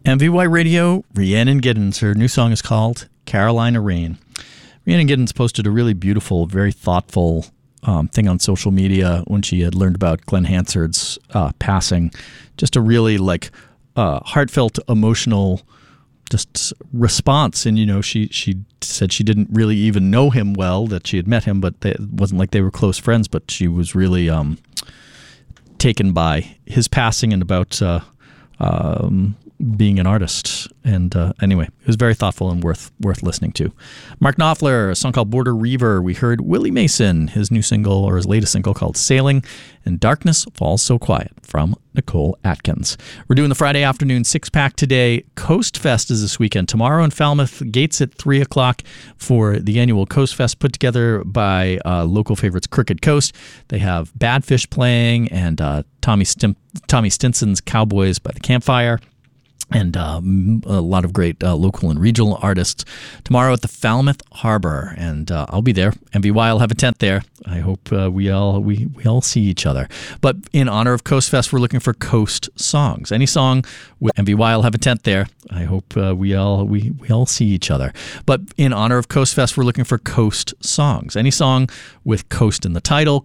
MVY Radio, Rhiannon Giddens. Her new song is called Carolina Rain. Rhiannon Giddens posted a really beautiful, very thoughtful thing on social media when she had learned about Glenn Hansard's passing. Just a really heartfelt, emotional just response. And, she said she didn't really even know him well, that she had met him, but it wasn't like they were close friends, but she was really taken by his passing and about being an artist. And anyway, it was very thoughtful and worth listening to. Mark Knopfler, a song called Border Reaver. We heard Willie Mason, his new single, or his latest single, called Sailing, and Darkness Falls So Quiet from Nicole Atkins. We're doing the Friday afternoon six-pack today. Coast Fest is this weekend. Tomorrow in Falmouth, gates at 3 o'clock for the annual Coast Fest put together by local favorites Crooked Coast. They have Badfish playing and Tommy Stinson's Cowboys by the Campfire, and a lot of great local and regional artists tomorrow at the Falmouth Harbor, and I'll be there. MVY will have a tent there. I hope we all see each other. But in honor of Coast Fest, we're looking for coast songs. Any song with MVY will have a tent there. I hope we all see each other. But in honor of Coast Fest, we're looking for coast songs. Any song with coast in the title,